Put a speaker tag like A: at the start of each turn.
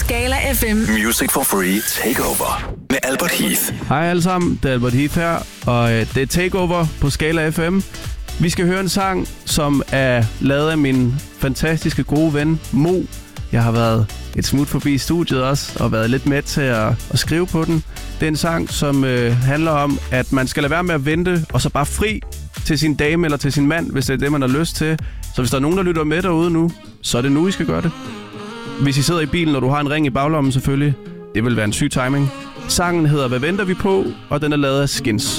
A: Skala FM.
B: Music for Free Takeover med Albert Heath.
C: Hej alle sammen, det er Albert Heath her, og det er Takeover på Skala FM. Vi skal høre en sang, som er lavet af min fantastiske gode ven Mo. Jeg har været et smut forbi studiet også, og været lidt med til at skrive på den. Det er en sang, som handler om, at man skal lade være med at vente, og så bare fri til sin dame eller til sin mand, hvis det er det, man har lyst til. Så hvis der er nogen, der lytter med derude nu, så er det nu, I skal gøre det. Hvis I sidder i bilen, og du har en ring i baglommen selvfølgelig, det vil være en syg timing. Sangen hedder Hvad venter vi på? Og den er lavet af Skins.